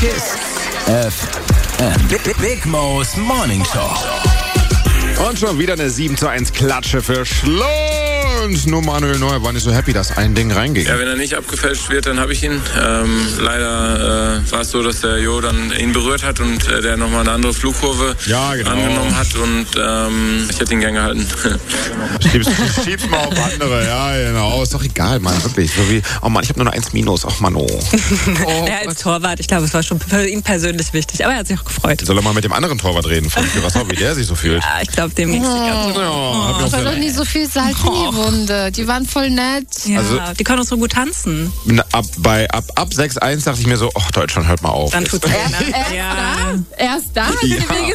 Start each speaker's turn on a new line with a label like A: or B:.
A: KISS FM. Big Mo's Morning Show.
B: Und schon wieder eine 7:1 Klatsche für Schlund. Nur Manuel Neuer war nicht so happy, dass ein Ding reinging.
C: Ja, wenn er nicht abgefälscht wird, dann habe ich ihn. Leider war es so, dass der Jo dann ihn berührt hat und der nochmal eine andere Flugkurve angenommen hat und ich hätte ihn gern gehalten.
B: Schieb's mal auf andere, ja genau. Ist doch egal, Mann, wirklich. So wie, oh Mann, ich habe nur noch 1 Minus. Ach Mann, oh.
D: Er als Torwart, ich glaube, es war schon für ihn persönlich wichtig, aber er hat sich auch gefreut.
B: Soll er mal mit dem anderen Torwart reden von Curaçao, wie der sich so fühlt?
D: Ja, ich glaube, dem ging's nicht ganz so.
E: Das war doch nicht so viel Salz in die Wunde. Die waren voll nett.
D: Ja,
B: Also-
D: die können auch so gut tanzen.
B: Ab 6:1 dachte ich mir so, Deutschland, hört mal auf.
D: Dann tut's weh, ne?
E: Erst da hat er dir